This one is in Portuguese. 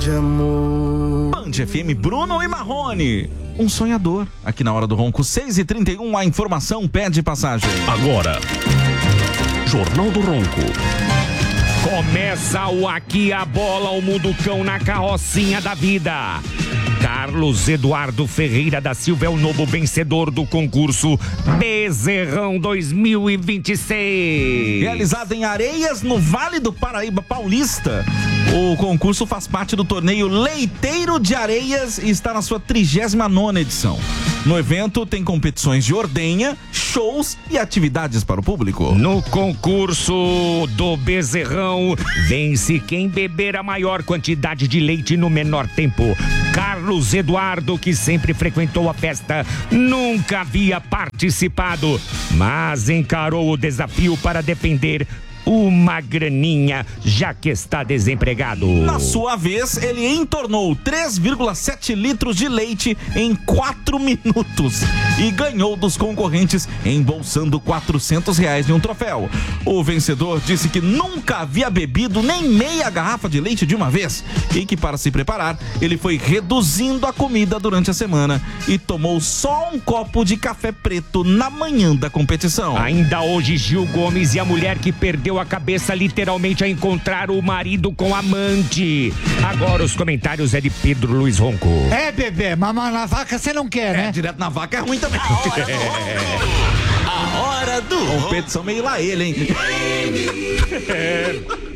de amor. Band FM, Bruno e Marrone. Um sonhador. Aqui na Hora do Ronco, 6h31, a informação pede passagem. Agora, Jornal do Ronco. Começa o Aqui a Bola, o Munducão na carrocinha da vida. Carlos Eduardo Ferreira da Silva é o novo vencedor do concurso Bezerrão 2026. Realizado em Areias, no Vale do Paraíba Paulista. O concurso faz parte do torneio Leiteiro de Areias e está na sua 39ª edição. No evento tem competições de ordenha, shows e atividades para o público. No concurso do Bezerrão, vence quem beber a maior quantidade de leite no menor tempo. Carlos Eduardo, que sempre frequentou a festa, nunca havia participado, mas encarou o desafio para defender uma graninha, já que está desempregado. Na sua vez, ele entornou 3,7 litros de leite em 4 minutos e ganhou dos concorrentes, embolsando R$400 em um troféu. O vencedor disse que nunca havia bebido nem meia garrafa de leite de uma vez e que, para se preparar, ele foi reduzindo a comida durante a semana e tomou só um copo de café preto na manhã da competição. Ainda hoje, Gil Gomes e a mulher que perdeu a cabeça literalmente a encontrar o marido com amante. Agora os comentários é de Pedro Luiz Ronco. É, bebê, mamar na vaca você não quer, né? Direto na vaca é ruim também. A hora do Ronco. Competição meio lá ele, hein?